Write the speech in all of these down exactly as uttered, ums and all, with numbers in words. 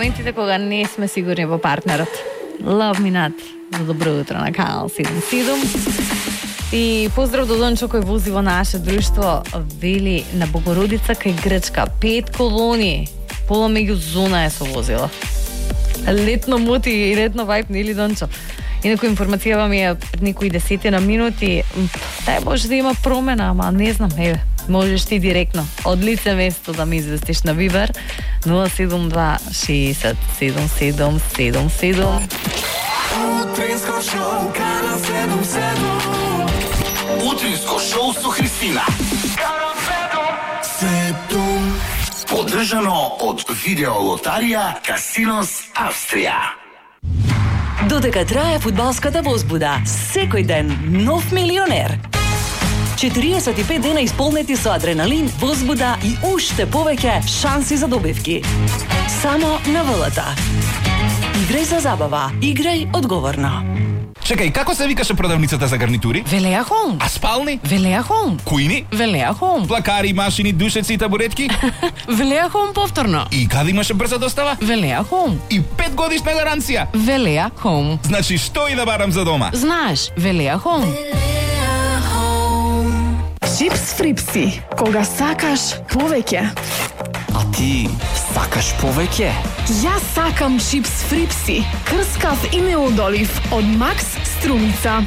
моментите кога не сме сигурни во партнерот. Love me not. За добро утро на Канал седум седум. И поздрав до Дончо кој вози во наше друштво, вели на Богородица кај Грчка. Пет колони. Пола меѓу зона е со возила. Летно мути и летно вајп, нели Дончо? Инако информацијава ми е пред некои десетина минути. Дај Боже да има промена, ама не знам, еве. Можеш ти директно од лице место да ми известиш на Вибер нула седум два шест седум седум седум седум. Утринско шоу Канал седум седум. Утринско шоу со Христина. Канал седум седум. Поддржано од видеолотарија Касинос Австрија. Додека трае фудбалската возбуда, секој ден нов милионер. четириесет и пет дена исполнети со адреналин, возбуда и уште повеќе шанси за добивки. Само на ВЛТ. Играј за забава, играј одговорно. Чекај, како се викаше продавницата за гарнитури? Велеа Хоум. А спални? Велеа Хоум. Кујни? Велеа Хоум. Плакари, машини, душеци и табуретки? Велеа Хоум повторно. И каде имаше брза достава? Велеа Хоум. И пет годишна гаранција? Велеа Хоум. Значи, што и да барам за дома? Знаеш, Велеа Хоум. Чипс фрипси, кога сакаш повеќе. А ти сакаш повеќе? Јас сакам чипс фрипси, крскав и неодолив од Макс Струмица.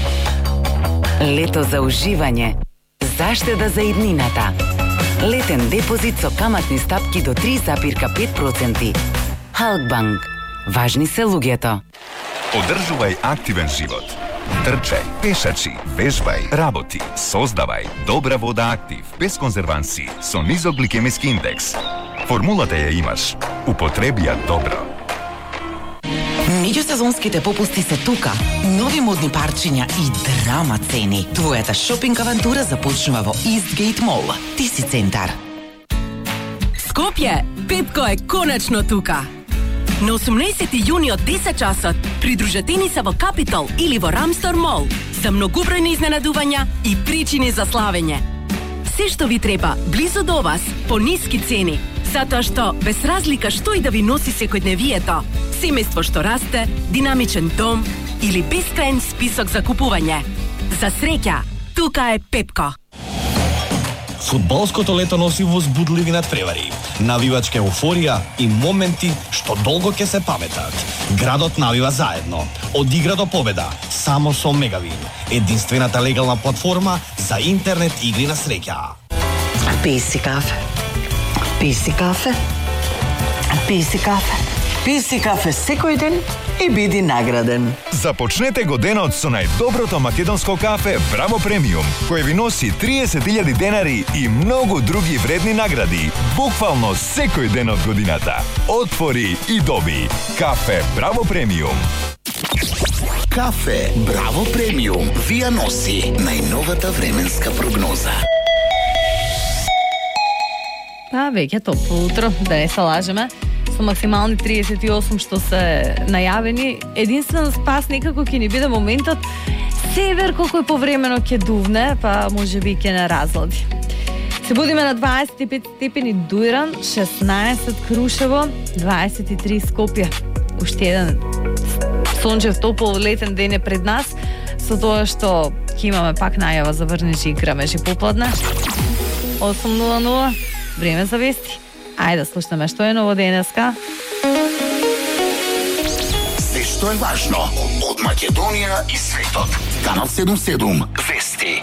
Лето за уживање. Заштеда за иднината. Летен депозит со каматни стапки до три запир пет проценти. Халкбанк. Важни се луѓето. Одржувај активен живот. Трчај, пешачи, вежбај, работи, создавај добра вода Актив, без конзерванси, со низок гликемиски индекс. Формулата ја имаш. Употреби ја добро. Меѓусезонските попусти се тука. Нови модни парчиња и драма цени. Твојата шопинг авантура започнува во Eastgate Mall. Ти си центар. Скопје, Пепко е конечно тука. На осумнаесети јуни од десет часот придружете ни се во Капитол или во Рамстор Мол за многобројни изненадувања и причини за славење. Се што ви треба близу до вас по ниски цени, затоа што без разлика што и да ви носи секојдневието, семејство што расте, динамичен дом или бескрајен список за купување. За среќа, тука е Пепко. Фудбалското лето носи возбудливи надпревари, навивачка еуфорија и моменти што долго ќе се паметат. Градот навива заедно, од игра до победа, само со Мегавин, единствената легална платформа за интернет игри на среќа. Пи си кафе. Пи си кафе. Пи си кафе. Пи си кафе секој ден и биди награден. Започнете го денот со најдоброто македонско кафе Браво Премиум, кој ви носи триесет илјади денари и многу други вредни награди, буквално секој ден од годината. Отвори и доби. Кафе Браво Премиум. Кафе Браво Премиум ви ја носи најновата временска прогноза. Па, веќе топло утро, да не се лажеме. Со максимални триесет и осум што се најавени, единствен спас некако ќе ни биде моментот север колку е повремено ќе дувне, па можеби ќе не разлади. Се будиме на дваесет и пет степени Дујран, шеснаесет Крушево, дваесет и три Скопје. Уште еден сончев топол летен ден е пред нас, со тоа што ќе имаме пак најава за врнежи и грмежи попладне. осум нула нула, време за вести. Ајде, слушнеме што е ново денеска. Се што е важно од Македонија и светот. Канал седум седум вести.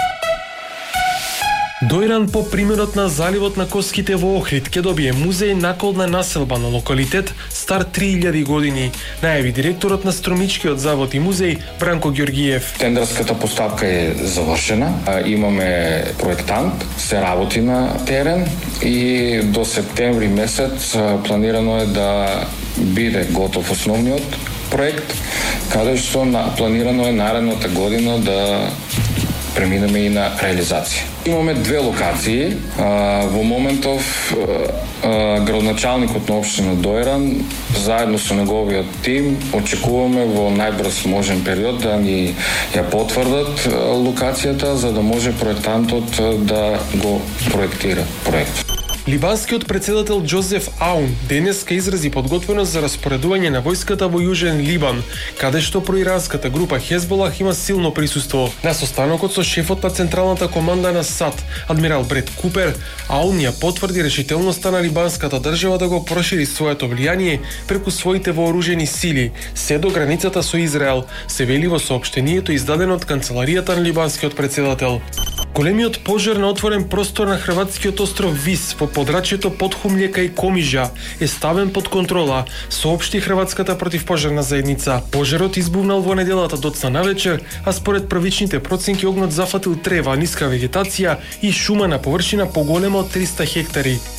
Дојран по примерот на заливот на Коските во Охрид ќе добие музеј наколна населба на локалитет стар три илјади години, најави директорот на Струмичкиот завод и музеј Бранко Ѓоргиев. Тендерската постапка е завршена, имаме проектант, се работи на терен и до септември месец планирано е да биде готов основниот проект, каде што планирано е наредната година да преминеме и на реализација. Имаме две локации. Во моментов градоначалникот на општина Дојран заедно со неговиот тим очекуваме во најбрз можен период да ни ја потврдат локацијата за да може проектантот да го проектира проект. Либанскиот председател Џозеф Аун денеска изрази подготвеност за распоредување на војската во Јужен Либан, каде што проиранската група Хезболах има силно присуство. На состанокот со шефот на Централната команда на САД, адмирал Бред Купер, Аун ја потврди решителноста на либанската држава да го прошири своето влијание преку своите вооружени сили, се до границата со Израел, се вели во соопштението издадено од канцеларијата на либанскиот председател. Големиот пожар на отворен простор на хрватскиот остров Вис во подрачјето Подхумљека и Комижа е ставен под контрола, соопшти хрватската противпожарна заедница. Пожарот избувнал во неделата доцна навечер, а според првичните проценки огнот зафатил трева, ниска вегетација и шума на површина поголема од триста хектари.